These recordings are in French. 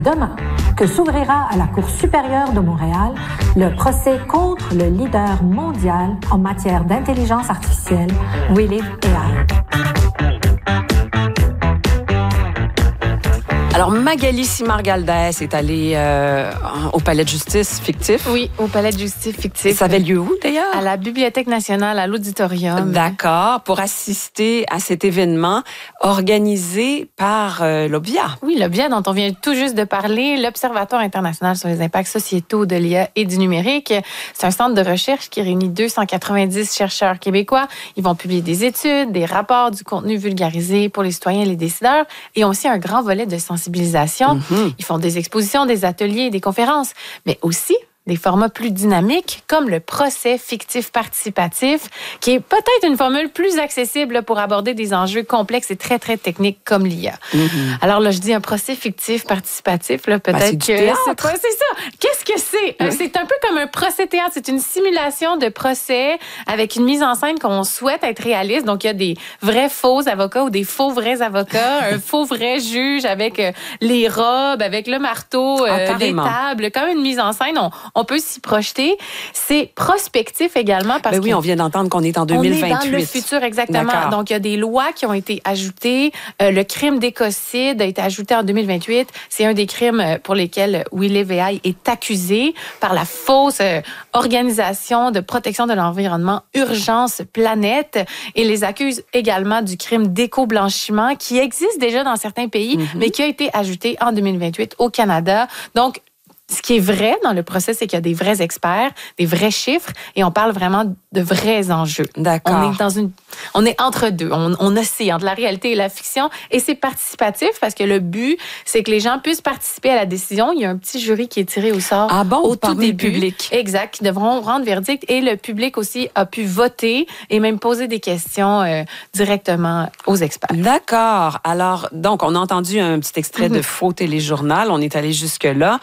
Demain, que s'ouvrira à la Cour supérieure de Montréal le procès contre le leader mondial en matière d'intelligence artificielle, WeLive AI. Alors, Magali Simard-Galdès est allée au palais de justice fictif. Oui, au palais de justice fictif. Ça avait lieu où, d'ailleurs? À la Bibliothèque nationale, à l'auditorium. D'accord, pour assister à cet événement organisé par l'OBIA. Oui, l'OBIA dont on vient tout juste de parler, l'Observatoire international sur les impacts sociétaux de l'IA et du numérique. C'est un centre de recherche qui réunit 290 chercheurs québécois. Ils vont publier des études, des rapports, du contenu vulgarisé pour les citoyens et les décideurs. Et aussi un grand volet de sensibilisation. Ils font des expositions, des ateliers, des conférences, mais aussi des formats plus dynamiques comme le procès fictif participatif, qui est peut-être une formule plus accessible pour aborder des enjeux complexes et très, très techniques comme l'IA. Alors là, je dis un procès fictif participatif, là, peut-être c'est du théâtre. C'est ça. Qu'est-ce que c'est? C'est un peu comme un procès-théâtre. C'est une simulation de procès avec une mise en scène qu'on souhaite être réaliste. Donc, il y a des vrais faux avocats ou des faux vrais avocats, un faux vrai juge avec les robes, avec le marteau, les tables. Comme une mise en scène, on peut s'y projeter. C'est prospectif également parce que... Oui, on vient d'entendre qu'on est en 2028. On est dans le futur, exactement. D'accord. Donc, il y a des lois qui ont été ajoutées. Le crime d'écocide a été ajouté en 2028. C'est un des crimes pour lesquels WeLive AI est accusé par la fausse organisation de protection de l'environnement Urgence Planète et les accuse également du crime d'éco-blanchiment qui existe déjà dans certains pays, mais qui a été ajouté en 2028 au Canada. Donc, ce qui est vrai dans le procès, c'est qu'il y a des vrais experts, des vrais chiffres, et on parle vraiment de vrais enjeux. D'accord. On est entre deux. On oscille entre la réalité et la fiction, et c'est participatif parce que le but, c'est que les gens puissent participer à la décision. Il y a un petit jury qui est tiré au sort au tout début. Le public. Exact, qui devront rendre verdict, et le public aussi a pu voter et même poser des questions directement aux experts. D'accord. Alors, donc, on a entendu un petit extrait de faux téléjournal. On est allé jusque-là.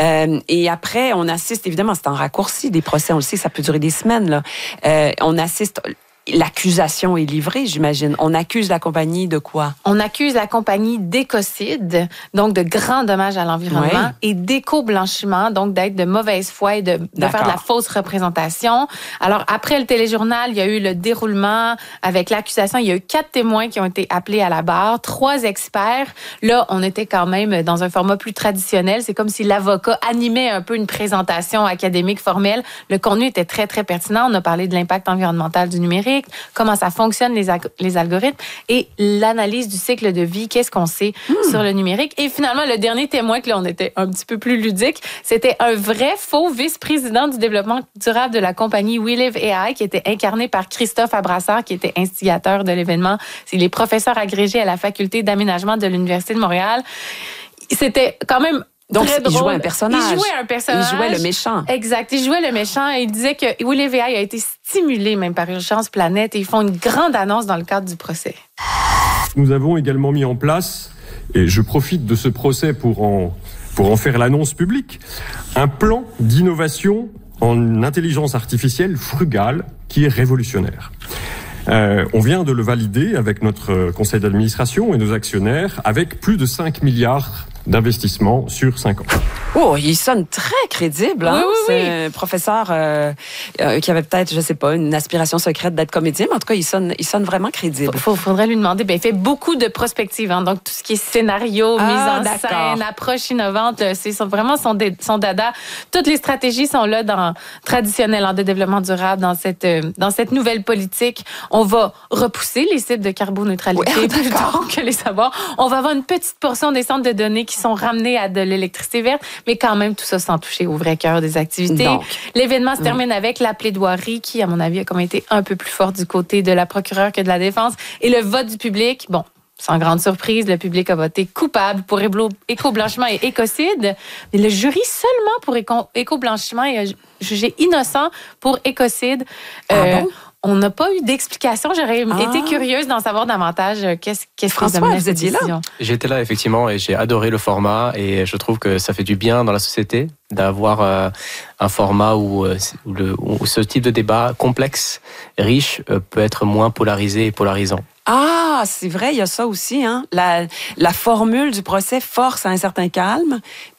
Et après, on assiste, évidemment, c'est en raccourci des procès, on le sait, ça peut durer des semaines, là. On assiste... L'accusation est livrée, j'imagine. On accuse la compagnie de quoi? On accuse la compagnie d'écocide, donc de grands dommages à l'environnement, et d'éco-blanchiment, donc d'être de mauvaise foi et de faire de la fausse représentation. Alors, après le téléjournal, il y a eu le déroulement avec l'accusation. Il y a eu 4 témoins qui ont été appelés à la barre, 3 experts. Là, on était quand même dans un format plus traditionnel. C'est comme si l'avocat animait un peu une présentation académique formelle. Le contenu était très, très pertinent. On a parlé de l'impact environnemental du numérique, comment ça fonctionne, les algorithmes, et l'analyse du cycle de vie, qu'est-ce qu'on sait sur le numérique. Et finalement, le dernier témoin, que là, on était un petit peu plus ludique, c'était un vrai faux vice-président du développement durable de la compagnie WeLive AI, qui était incarné par Christophe Abrassard, qui était instigateur de l'événement. Il est professeur agrégé à la faculté d'aménagement de l'Université de Montréal. C'était quand même... Donc, il jouait un personnage. Il jouait le méchant. Exact. Il jouait le méchant et il disait que WeLive AI a été stimulé même par Urgence Planète, et ils font une grande annonce dans le cadre du procès. Nous avons également mis en place, et je profite de ce procès pour en faire l'annonce publique, un plan d'innovation en intelligence artificielle frugale qui est révolutionnaire. On vient de le valider avec notre conseil d'administration et nos actionnaires, avec plus de 5 milliards d'investissement sur 5 ans. Oh, il sonne très crédible. Hein? Oui. C'est un professeur qui avait peut-être, je sais pas, une aspiration secrète d'être comédien, mais en tout cas, il sonne vraiment crédible. Faudrait lui demander. Il fait beaucoup de prospective, hein? Donc tout ce qui est scénario, mise en scène, approche innovante, c'est vraiment son dada. Toutes les stratégies sont là traditionnelles de développement durable dans cette nouvelle politique. On va repousser les cibles de carboneutralité plutôt que les savoirs. On va avoir une petite portion des centres de données qui sont ramenés à de l'électricité verte, mais quand même tout ça sans toucher au vrai cœur des activités. Donc, l'événement se termine avec la plaidoirie qui, à mon avis, a comme été un peu plus forte du côté de la procureure que de la défense. Et le vote du public, bon, sans grande surprise, le public a voté coupable pour éco-blanchiment et écocide. Mais le jury seulement pour éco-blanchiment est jugé innocent pour écocide. On n'a pas eu d'explication. J'aurais été curieuse d'en savoir davantage. Qu'est-ce François, vous étiez là? J'étais là, effectivement, et j'ai adoré le format. Et je trouve que ça fait du bien dans la société d'avoir un format où ce type de débat complexe, riche, peut être moins polarisé et polarisant. Ah, c'est vrai, il y a ça aussi. Hein? La formule du procès force à un certain calme.